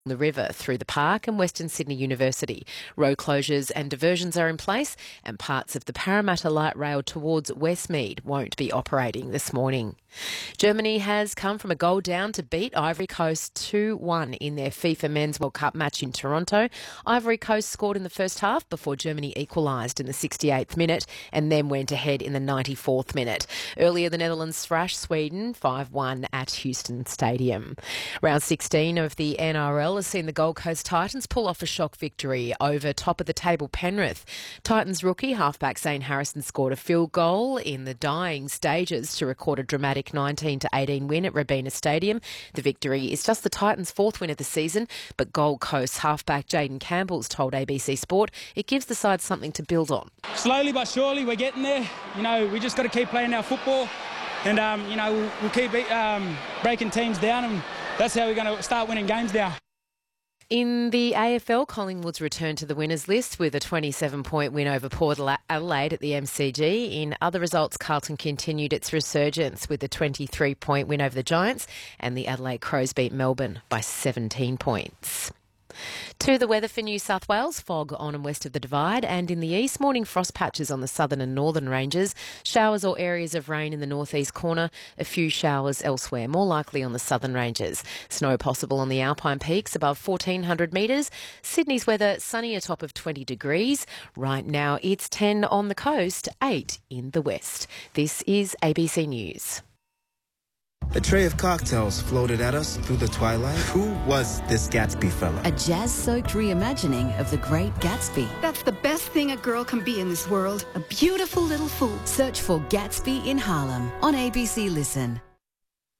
the river through the park and Western Sydney University. Road closures and diversions are in place, and parts of the Parramatta Light Rail towards Westmead won't be operating this morning. Germany has come from a goal down to beat Ivory Coast 2-1 in their FIFA Men's World Cup match in Toronto. Ivory Coast scored in the first half before Germany equalised in the 68th minute and then went ahead in the 94th minute. Earlier, the Netherlands thrashed Sweden 5-1 at Houston Stadium. Round 16 of the NRL has seen the Gold Coast Titans pull off a shock victory over top-of-the-table Penrith. Titans rookie halfback Zane Harrison scored a field goal in the dying stages to record a dramatic 19-18 win at Robina Stadium. The victory is just the Titans' fourth win of the season, but Gold Coast halfback Jaden Campbell's told ABC Sport it gives the side something to build on. Slowly but surely we're getting there. We just got to keep playing our football and, we'll keep breaking teams down, and that's how we're going to start winning games now. In the AFL, Collingwood's returned to the winners list with a 27-point win over Port Adelaide at the MCG. In other results, Carlton continued its resurgence with a 23-point win over the Giants, and the Adelaide Crows beat Melbourne by 17 points. To the weather for New South Wales, fog on and west of the Divide, and in the east, morning frost patches on the southern and northern ranges, showers or areas of rain in the northeast corner, a few showers elsewhere, more likely on the southern ranges. Snow possible on the Alpine peaks above 1,400 metres. Sydney's weather sunny atop of 20 degrees. Right now it's 10 on the coast, 8 in the west. This is ABC News. A tray of cocktails floated at us through the twilight. Who was this Gatsby fella? A jazz-soaked reimagining of The Great Gatsby. That's the best thing a girl can be in this world. A beautiful little fool. Search for Gatsby in Harlem on ABC Listen.